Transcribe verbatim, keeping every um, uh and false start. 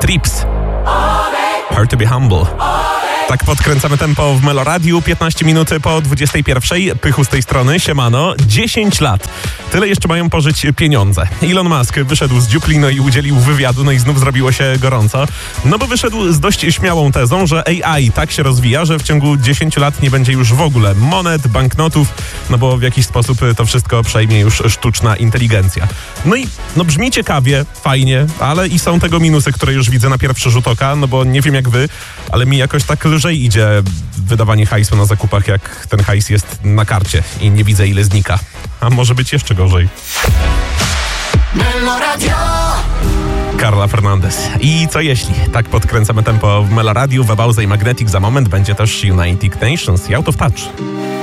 Trips. Hard to be humble. Tak podkręcamy tempo w Meloradiu. piętnaście minut po dwudziestej pierwszej. Pychu z tej strony. Siemano. dziesięć lat. Tyle jeszcze mają pożyć pieniądze. Elon Musk wyszedł z dziupli, no i udzielił wywiadu, no i znów zrobiło się gorąco. No bo wyszedł z dość śmiałą tezą, że A I tak się rozwija, że w ciągu dziesięciu lat nie będzie już w ogóle monet, banknotów, no bo w jakiś sposób to wszystko przejmie już sztuczna inteligencja. No i no brzmi ciekawie, fajnie, ale i są tego minusy, które już widzę na pierwszy rzut oka, no bo nie wiem jak wy, ale mi jakoś tak lżej idzie wydawanie hajsu na zakupach, jak ten hajs jest na karcie i nie widzę ile znika. A może być jeszcze gorzej. Meloradio. Carla Fernandez. I co jeśli? Tak podkręcamy tempo w Meloradiu, Webauza i Magnetic. Za moment będzie też United Nations i Out of Touch.